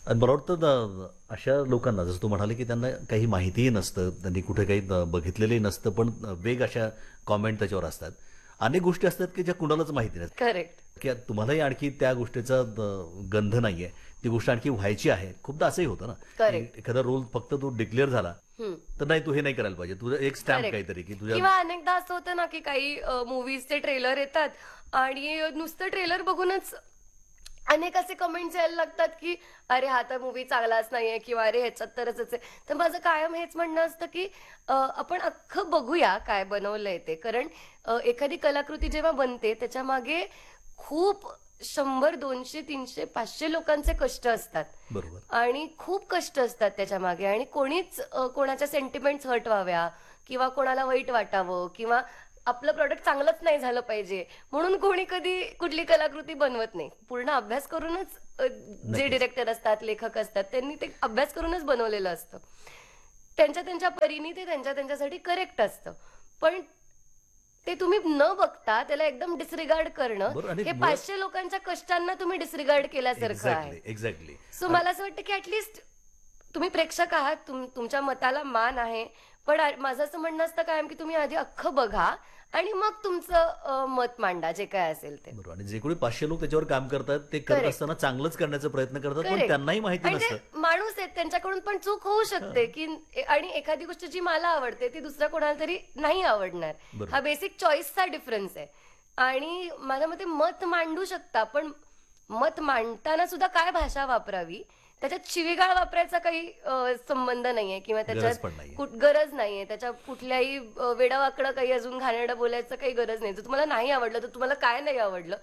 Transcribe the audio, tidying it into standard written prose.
आणि मला वाटतं अशा लोकांना जसं तू म्हणाले की त्यांना काही माहितीही नसतं, त्यांनी कुठे काही बघितलेलंही नसतं, पण वेग अशा कॉमेंट त्याच्यावर असतात. अनेक गोष्टी असतात की ज्या कुणालाच माहिती नसतात, करेक्ट. की तुम्हालाही आणखी त्या गोष्टीचा गंध नाहीये, ती गोष्ट आणखी व्हायची आहे. खूपदा असंही होतं ना, की करेक्ट. एखादा रोल फक्त तो डिक्लेअर झाला तर नाही, तू हे नाही करायला पाहिजे, तुझं एक स्टॅम्प करेक्ट. काहीतरी की तुझ्या. किंवा अनेकदा असं होतं ना, की काही मूव्हीजचे ट्रेलर येतात आणि नुसतं ट्रेलर बघूनच अनेक असे कमेंट्स यायला लागतात, की "अरे, हा तर मूव्ही चांगलाच नाहीये" किंवा "अरे, ह्याच्यात तर असंच आहे." तर माझं कायम हेच म्हणणं असतं, की आपण अख्खं बघूया काय बनवलंय ते. कारण एखादी कलाकृती जेव्हा बनते त्याच्यामागे खूप 100, 200, 300, 500 लोकांचे कष्ट असतात. बरोबर. आणि खूप कष्ट असतात त्याच्यामागे आणि कोणीच कोणाच्या सेंटिमेंट्स हर्ट व्हाव्या किंवा कोणाला वाईट वाटावं किंवा आपलं प्रॉडक्ट चांगलंच नाही झालं पाहिजे म्हणून कोणी कधी कुठली कलाकृती बनवत नाही. पूर्ण अभ्यास करूनच जे नक्कीच. डिरेक्टर असतात, लेखक असतात, त्यांनी ते अभ्यास करूनच बनवलेलं असतं. त्यांच्या त्यांच्या परीने ते त्यांच्या त्यांच्यासाठी करेक्ट असतं. पण ते तुम्ही न बघता त्याला एकदम डिसरिगार्ड करणं, बरोबर. आणि हे मुळात 500 लोकांच्या कष्टांना तुम्ही डिसरिगार्ड केल्यासारखं आहे. Exactly, exactly. सो मला असं वाटतं की ॲटलीस्ट तुम्ही प्रेक्षक आहात, तुमच्या मताला मान आहे. पण माझं असं म्हणणं असतं कायम की तुम्ही आधी अख्खं बघा आणि मग तुमचं मत मांडा, जे काय असेल ते. बरोबर. आणि जे कोणी 500 लोक त्याच्यावर काम करतात, ते करत करेक्ट. असताना चांगलंच करण्याचा प्रयत्न करतात, पण करेक्ट. त्यांनाही माहिती आणि ते नसतं. माणूस आहेत, त्यांच्याकडून पण चूक होऊ शकते, की आणि एखादी गोष्ट जी मला आवडते, ती दुसऱ्या कोणाला तरी नाही आवडणार. हा बरोबर. बेसिक चॉईसचा डिफरन्स आहे. आणि माझ्या मते मत मांडू शकता, पण मत मांडताना सुद्धा काय भाषा वापरावी, त्याच्यात शिवीगाळ वापरायचा काही संबंध नाहीये किंवा त्याच्यात गरज पण नाहीये. गरज नाहीये. त्याच्या कुठल्याही वेडावाकडं काही अजून घाणेरडं बोलायचं काही गरज नाही. जर तुम्हाला नाही आवडलं, तर तुम्हाला काय नाही आवडलं,